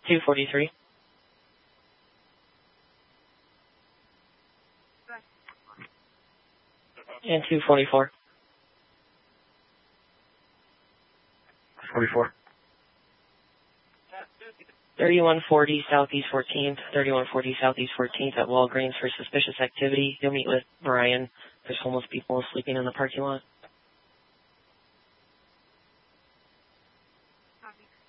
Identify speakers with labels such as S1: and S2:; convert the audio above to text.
S1: 243. And 244.
S2: 44.
S1: 3140 Southeast 14th, 3140 Southeast 14th at Walgreens for suspicious activity. You'll meet with Brian. There's homeless people sleeping in the parking lot.